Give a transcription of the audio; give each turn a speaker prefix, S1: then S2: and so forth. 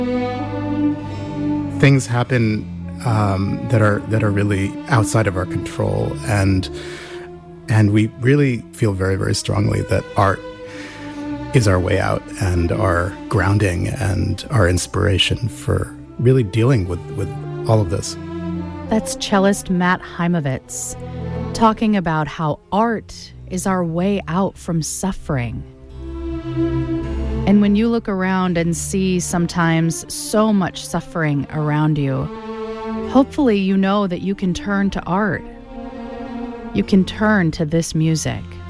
S1: Things happen that are really outside of our control, and we really feel very, very strongly that art is our way out and our grounding and our inspiration for really dealing with all of this.
S2: That's cellist Matt Heimovitz talking about how art is our way out from suffering. And when you look around and see sometimes so much suffering around you, hopefully you know that you can turn to art. You can turn to this music.